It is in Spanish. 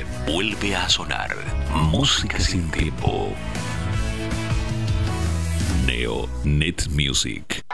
vuelve a sonar. Música sin tiempo. Neo Net Music.